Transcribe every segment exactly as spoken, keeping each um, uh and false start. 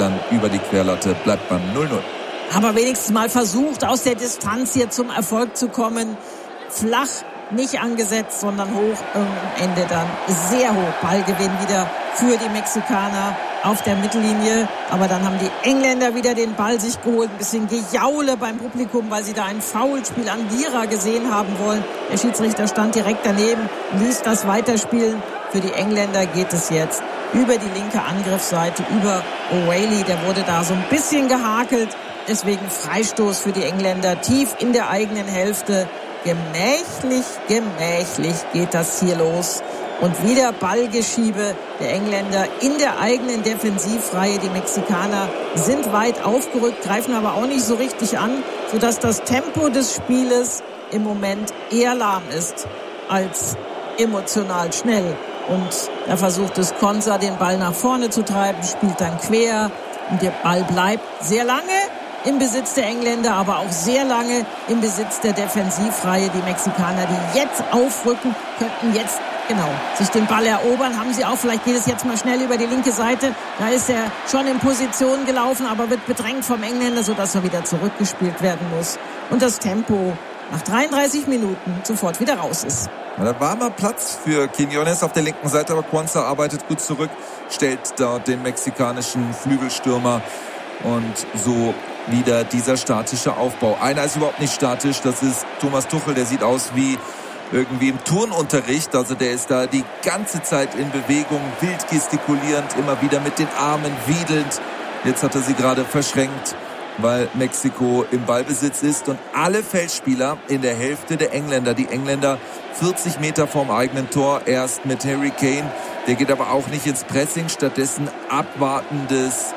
dann über die Querlatte, bleibt beim null null. Aber wenigstens mal versucht, aus der Distanz hier zum Erfolg zu kommen. Flach, nicht angesetzt, sondern hoch. Am Ende dann sehr hoch. Ballgewinn wieder für die Mexikaner auf der Mittellinie. Aber dann haben die Engländer wieder den Ball sich geholt. Ein bisschen Gejaule beim Publikum, weil sie da ein Foulspiel an Lira gesehen haben wollen. Der Schiedsrichter stand direkt daneben, ließ das weiterspielen. Für die Engländer geht es jetzt über die linke Angriffsseite, über O'Reilly. Der wurde da so ein bisschen gehakelt. Deswegen Freistoß für die Engländer tief in der eigenen Hälfte. Gemächlich, gemächlich geht das hier los. Und wieder Ballgeschiebe der Engländer in der eigenen Defensivreihe. Die Mexikaner sind weit aufgerückt, greifen aber auch nicht so richtig an, sodass das Tempo des Spieles im Moment eher lahm ist als emotional schnell. Und da versucht es Konsa, den Ball nach vorne zu treiben, spielt dann quer. Und der Ball bleibt sehr lange im Besitz der Engländer, aber auch sehr lange im Besitz der Defensivreihe. Die Mexikaner, die jetzt aufrücken, könnten jetzt genau sich den Ball erobern. Haben sie auch, vielleicht geht es jetzt mal schnell über die linke Seite. Da ist er schon in Position gelaufen, aber wird bedrängt vom Engländer, sodass er wieder zurückgespielt werden muss. Und das Tempo nach dreiunddreißig Minuten sofort wieder raus ist. Ja, da war mal Platz für Quiñones auf der linken Seite, aber Quansah arbeitet gut zurück, stellt dort den mexikanischen Flügelstürmer und so wieder dieser statische Aufbau. Einer ist überhaupt nicht statisch, das ist Thomas Tuchel, der sieht aus wie irgendwie im Turnunterricht, also der ist da die ganze Zeit in Bewegung, wild gestikulierend, immer wieder mit den Armen wiedelnd. Jetzt hat er sie gerade verschränkt, weil Mexiko im Ballbesitz ist und alle Feldspieler in der Hälfte der Engländer, die Engländer vierzig Meter vorm eigenen Tor, erst mit Harry Kane, der geht aber auch nicht ins Pressing, stattdessen abwartendes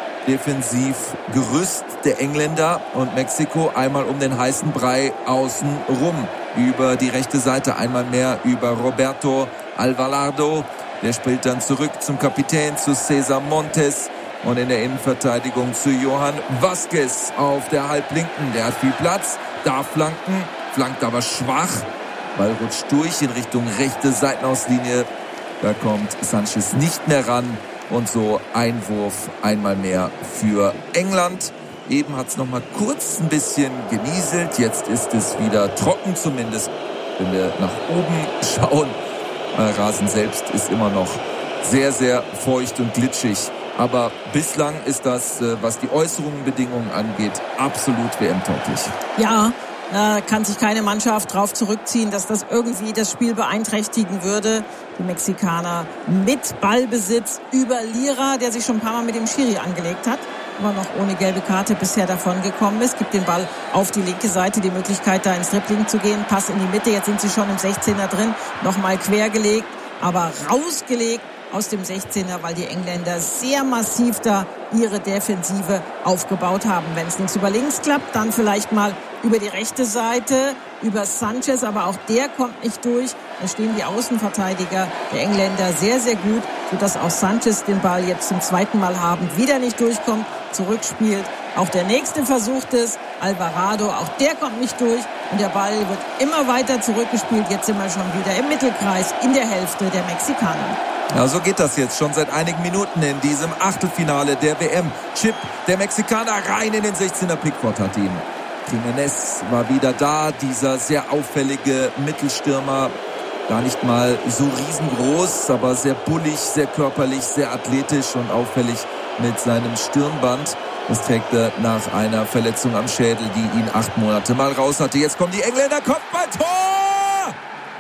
Defensivgerüst der Engländer und Mexiko einmal um den heißen Brei außen rum über die rechte Seite, einmal mehr über Roberto Alvarado, der spielt dann zurück zum Kapitän, zu César Montes und in der Innenverteidigung zu Johan Vázquez auf der Halblinken, der hat viel Platz, darf flanken, flankt aber schwach, Ball rutscht durch in Richtung rechte Seitenauslinie, da kommt Sanchez nicht mehr ran. Und so Einwurf einmal mehr für England. Eben hat es noch mal kurz ein bisschen genieselt. Jetzt ist es wieder trocken zumindest, wenn wir nach oben schauen. Der Rasen selbst ist immer noch sehr, sehr feucht und glitschig. Aber bislang ist das, was die äußeren Bedingungen angeht, absolut W M-tauglich. Ja, da kann sich keine Mannschaft drauf zurückziehen, dass das irgendwie das Spiel beeinträchtigen würde. Die Mexikaner mit Ballbesitz über Lira, der sich schon ein paar Mal mit dem Schiri angelegt hat, aber noch ohne gelbe Karte bisher davon gekommen ist. Gibt den Ball auf die linke Seite, die Möglichkeit da ins Dribbling zu gehen. Pass in die Mitte, jetzt sind sie schon im sechzehner drin. Nochmal quergelegt, aber rausgelegt aus dem sechzehner, weil die Engländer sehr massiv da ihre Defensive aufgebaut haben. Wenn es links über links klappt, dann vielleicht mal über die rechte Seite, über Sanchez, aber auch der kommt nicht durch. Da stehen die Außenverteidiger der Engländer sehr, sehr gut, sodass auch Sanchez den Ball jetzt zum zweiten Mal haben, wieder nicht durchkommt, zurückspielt. Auch der nächste versucht es, Alvarado, auch der kommt nicht durch und der Ball wird immer weiter zurückgespielt. Jetzt sind wir schon wieder im Mittelkreis in der Hälfte der Mexikaner. Ja, so geht das jetzt schon seit einigen Minuten in diesem Achtelfinale der W M. Chip der Mexikaner rein in den sechzehner, Pickford hat ihn. Jiménez war wieder da, dieser sehr auffällige Mittelstürmer. Gar nicht mal so riesengroß, aber sehr bullig, sehr körperlich, sehr athletisch und auffällig mit seinem Stirnband. Das trägt er nach einer Verletzung am Schädel, die ihn acht Monate mal raus hatte. Jetzt kommen die Engländer, Kopfballtor!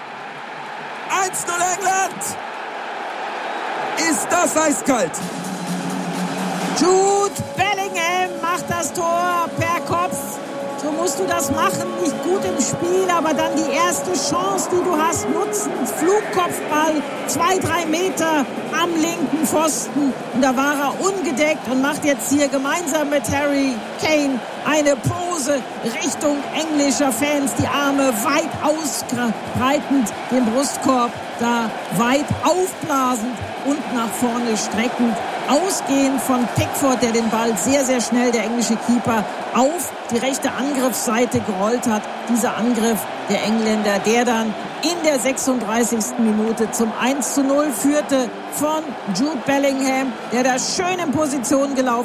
eins null England! Ist das eiskalt? Jude Bellingham macht das Tor per Kopf. So musst du das machen, nicht gut im Spiel, aber dann die erste Chance, die du hast, nutzen. Flugkopfball, zwei, drei Meter am linken Pfosten. Und da war er ungedeckt und macht jetzt hier gemeinsam mit Harry Kane eine Pose Richtung englischer Fans. Die Arme weit ausbreitend, den Brustkorb da weit aufblasend und nach vorne streckend. Ausgehend von Pickford, der den Ball sehr, sehr schnell, der englische Keeper, auf die rechte Angriffsseite gerollt hat. Dieser Angriff der Engländer, der dann in der sechsunddreißigsten Minute zum eins zu null führte von Jude Bellingham, der da schön in Position gelaufen